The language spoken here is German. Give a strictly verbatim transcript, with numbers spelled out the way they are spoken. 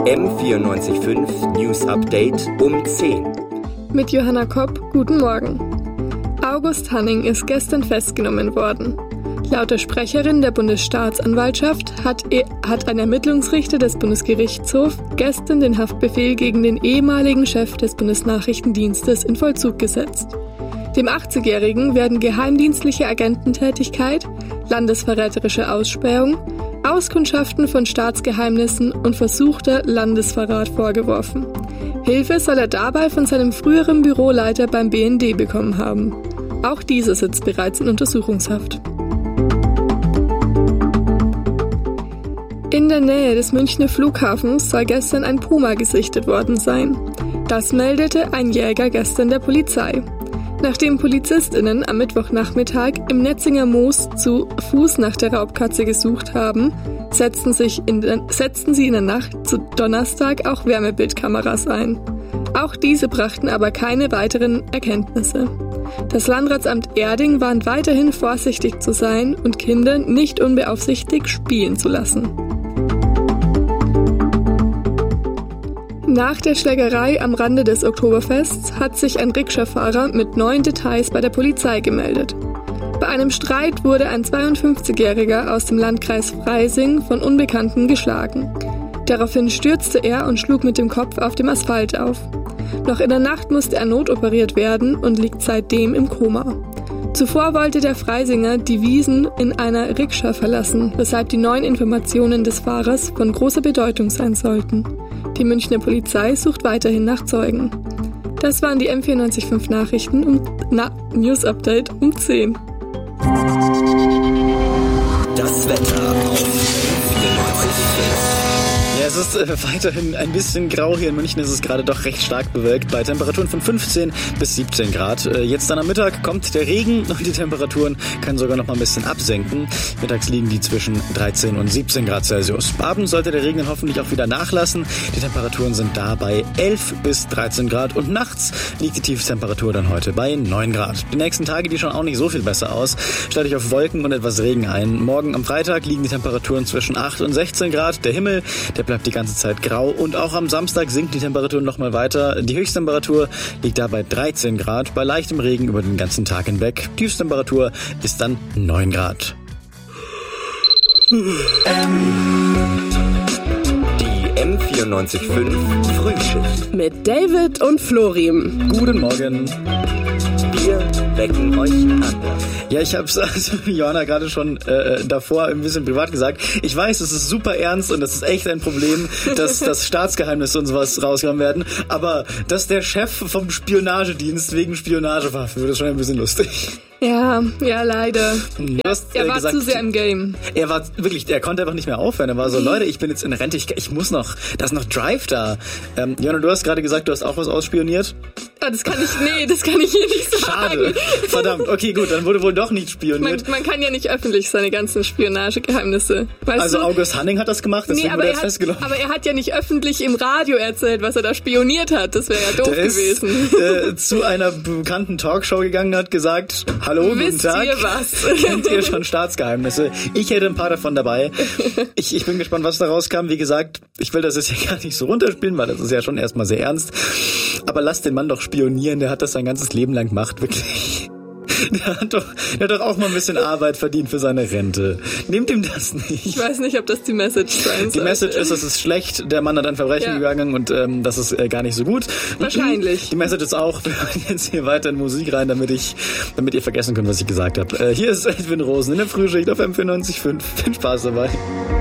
M vierundneunzig Komma fünf News Update um zehn. Mit Johanna Kopp, guten Morgen. August Hanning ist gestern festgenommen worden. Laut der Sprecherin der Bundesstaatsanwaltschaft hat, e- hat ein Ermittlungsrichter des Bundesgerichtshofs gestern den Haftbefehl gegen den ehemaligen Chef des Bundesnachrichtendienstes in Vollzug gesetzt. Dem achtzigjährigen werden geheimdienstliche Agententätigkeit, landesverräterische Ausspähung, Auskundschaften von Staatsgeheimnissen und versuchter Landesverrat vorgeworfen. Hilfe soll er dabei von seinem früheren Büroleiter beim B N D bekommen haben. Auch dieser sitzt bereits in Untersuchungshaft. In der Nähe des Münchner Flughafens soll gestern ein Puma gesichtet worden sein. Das meldete ein Jäger gestern der Polizei. Nachdem PolizistInnen am Mittwochnachmittag im Netzinger Moos zu Fuß nach der Raubkatze gesucht haben, setzten, sich in der, setzten sie in der Nacht zu Donnerstag auch Wärmebildkameras ein. Auch diese brachten aber keine weiteren Erkenntnisse. Das Landratsamt Erding warnt weiterhin vorsichtig zu sein und Kinder nicht unbeaufsichtigt spielen zu lassen. Nach der Schlägerei am Rande des Oktoberfests hat sich ein Rikscha-Fahrer mit neuen Details bei der Polizei gemeldet. Bei einem Streit wurde ein zweiundfünfzigjähriger aus dem Landkreis Freising von Unbekannten geschlagen. Daraufhin stürzte er und schlug mit dem Kopf auf dem Asphalt auf. Noch in der Nacht musste er notoperiert werden und liegt seitdem im Koma. Zuvor wollte der Freisinger die Wiesn in einer Rikscha verlassen, weshalb die neuen Informationen des Fahrers von großer Bedeutung sein sollten. Die Münchner Polizei sucht weiterhin nach Zeugen. Das waren die M vierundneunzig Komma fünf Nachrichten um na, News Update um zehn. Das Wetter auf vierundneunzig Komma fünf. Ja, es ist äh, weiterhin ein bisschen grau. Hier in München ist es gerade doch recht stark bewölkt bei Temperaturen von fünfzehn bis siebzehn Grad. Äh, jetzt dann am Mittag kommt der Regen und die Temperaturen können sogar noch mal ein bisschen absenken. Mittags liegen die zwischen dreizehn und siebzehn Grad Celsius. Abends sollte der Regen dann hoffentlich auch wieder nachlassen. Die Temperaturen sind da bei elf bis dreizehn Grad und nachts liegt die Tiefstemperatur dann heute bei neun Grad. Die nächsten Tage, die schauen auch nicht so viel besser aus. Stellt euch auf Wolken und etwas Regen ein. Morgen am Freitag liegen die Temperaturen zwischen acht und sechzehn Grad. Der Himmel, der bleibt die ganze Zeit grau und auch am Samstag sinkt die Temperatur noch mal weiter. Die Höchsttemperatur liegt da bei dreizehn Grad, bei leichtem Regen über den ganzen Tag hinweg. Tiefsttemperatur ist dann neun Grad. Die M vierundneunzig Komma fünf Frühschicht. Mit David und Florim. Guten Morgen. Wir wecken euch anders. Ja, ich habe es also Johanna gerade schon äh, davor ein bisschen privat gesagt. Ich weiß, es ist super ernst und es ist echt ein Problem, dass das Staatsgeheimnisse und sowas rausgenommen werden. Aber dass der Chef vom Spionagedienst wegen Spionagewaffen wird, ist schon ein bisschen lustig. Ja, ja, leider. Du Er, hast, er äh, war gesagt, zu sehr im Game. Er war wirklich, er konnte einfach nicht mehr aufhören. Er war so, Leute, ich bin jetzt in Rente, ich, ich muss noch, da ist noch Drive da. Ähm, Johanna, du hast gerade gesagt, du hast auch was ausspioniert. Ah, das kann ich, nee, das kann ich hier nicht sagen. Schade. Verdammt, okay, gut, dann wurde wohl doch nicht spioniert. Man, man kann ja nicht öffentlich seine ganzen Spionagegeheimnisse. Weißt also du? August Hanning hat das gemacht, deswegen nee, aber wurde er er jetzt hat, festgenommen. aber er hat ja nicht öffentlich im Radio erzählt, was er da spioniert hat. Das wäre ja doof Der ist, gewesen. Äh, zu einer bekannten Talkshow gegangen und hat gesagt, hallo, guten Wisst Tag. ihr was? Kennt ihr schon Staatsgeheimnisse? Ich hätte ein paar davon dabei. Ich, ich bin gespannt, was da rauskam. Wie gesagt, ich will das jetzt hier gar nicht so runterspielen, weil das ist ja schon erstmal sehr ernst. Aber lasst den Mann doch spionieren, der hat das sein ganzes Leben lang gemacht, wirklich. Der hat doch, der hat doch auch mal ein bisschen Arbeit verdient für seine Rente. Nehmt ihm das nicht. Ich weiß nicht, ob das die Message sein Die soll. Message ist, es ist schlecht, der Mann hat ein Verbrechen Ja. begangen und ähm, das ist äh, gar nicht so gut. Wahrscheinlich. Die Message ist auch, wir hören jetzt hier weiter in Musik rein, damit ich, damit ihr vergessen könnt, was ich gesagt habe. Äh, hier ist Edwin Rosen in der Frühschicht auf M vierundneunzig Komma fünf. Viel Spaß dabei.